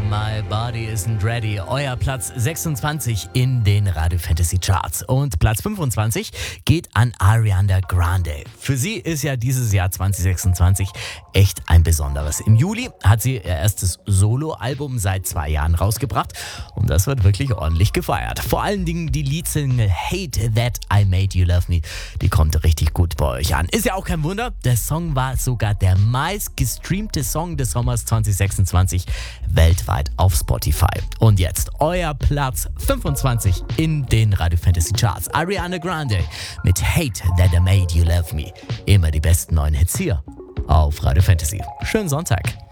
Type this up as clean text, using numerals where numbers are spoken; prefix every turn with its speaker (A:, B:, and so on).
A: My Body Isn't Ready. Euer Platz 26 in den Radio Fantasy Charts. Und Platz 25 geht an Ariana Grande. Für sie ist ja dieses Jahr 2026 echt ein besonderes. Im Juli hat sie ihr erstes Soloalbum seit 2 Jahren rausgebracht. Und das wird wirklich ordentlich gefeiert. Vor allen Dingen die Leadsingle Hate That I Made You Love Me. Die kommt richtig gut bei euch an. Ist ja auch kein Wunder, der Song war sogar der meistgestreamte Song des Sommers 2026 weltweit auf Spotify. Und jetzt euer Platz 25 in den Radio Fantasy Charts. Ariana Grande mit Hate That I Made You Love Me. Immer die besten neuen Hits hier auf Radio Fantasy. Schönen Sonntag.